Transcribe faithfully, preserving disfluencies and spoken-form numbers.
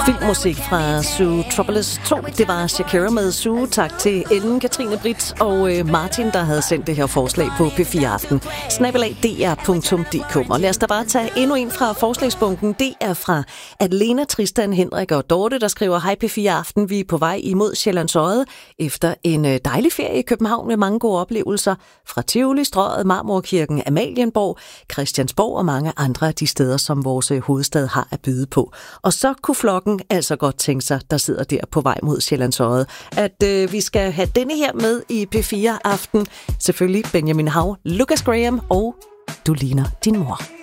Filmmusik fra Zootropolis to. Det var Shakira med Zoo. Tak til Ellen, Katrine Britt og øh, Martin, der havde sendt det her forslag på P fire Aften. snabelag d r punktum d k. Og lad os da bare tage endnu en fra forslagsbunken. Det er fra Adelena, Tristan, Henrik og Dorte, der skriver: Hej P fire Aften, vi er på vej imod Sjællands Odde efter en øh, dejlig ferie i København med mange gode oplevelser fra Tivoli, Strøget, Marmorkirken, Amalienborg, Christiansborg og mange andre af de steder, som vores øh, hovedstad har at byde på. Og så kunne flokken altså godt tænke sig, der sidder der på vej mod Sjællands Odde, at øh, vi skal have denne her med i P fire Aften. Selvfølgelig Benjamin Hav, Lucas Graham og Du ligner din mor.